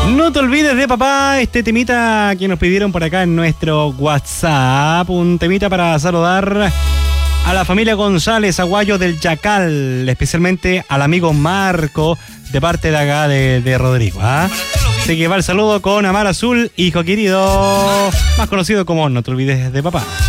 No te olvides de papá, este temita que nos pidieron por acá en nuestro WhatsApp. Un temita para saludar a la familia González Aguayo del Yacal, especialmente al amigo Marco, de parte de acá de Rodrigo. Así que va el saludo con Amar Azul, hijo querido, más conocido como No te olvides de papá.